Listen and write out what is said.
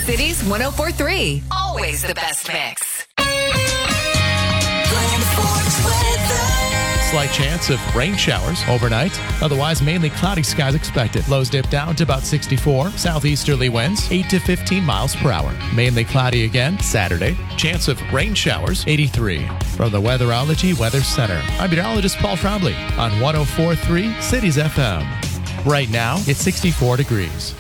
City's 104.3. Always the best mix. Slight chance of rain showers overnight. Otherwise, mainly cloudy skies expected. Lows dip down to about 64. Southeasterly winds 8 to 15 miles per hour. Mainly cloudy again Saturday. Chance of rain showers 83. From the Weatherology Weather Center, I'm meteorologist Paul Trombley on 104.3 Cities FM. Right now, it's 64 degrees.